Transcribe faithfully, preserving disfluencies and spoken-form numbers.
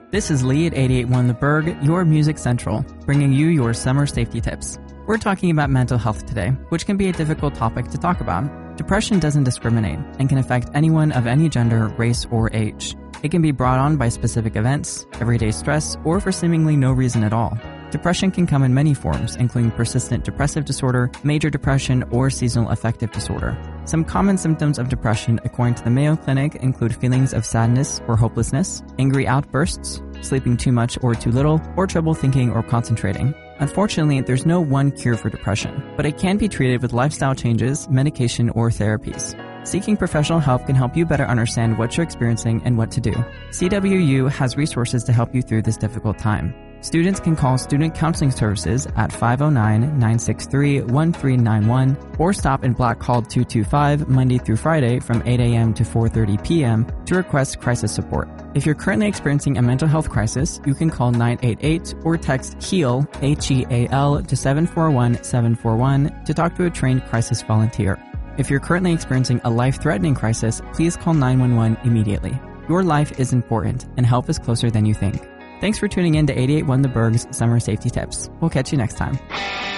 This is Lee at eighty-eight point one The Berg, your Music Central, bringing you your summer safety tips. We're talking about mental health today, which can be a difficult topic to talk about. Depression doesn't discriminate and can affect anyone of any gender, race, or age. It can be brought on by specific events, everyday stress, or for seemingly no reason at all. Depression can come in many forms, including persistent depressive disorder, major depression, or seasonal affective disorder. Some common symptoms of depression, according to the Mayo Clinic, include feelings of sadness or hopelessness, angry outbursts, sleeping too much or too little, or trouble thinking or concentrating. Unfortunately, there's no one cure for depression, but it can be treated with lifestyle changes, medication, or therapies. Seeking professional help can help you better understand what you're experiencing and what to do. C W U has resources to help you through this difficult time. Students can call Student Counseling Services at five oh nine, nine six three, one three nine one or stop in Black Hall two two five Monday through Friday from eight a.m. to four thirty p.m. to request crisis support. If you're currently experiencing a mental health crisis, you can call nine eight eight or text HEAL, H E A L, to seven four one, seven four one to talk to a trained crisis volunteer. If you're currently experiencing a life-threatening crisis, please call nine one one immediately. Your life is important, and help is closer than you think. Thanks for tuning in to eighty-eight point one The Berg's Summer Safety Tips. We'll catch you next time.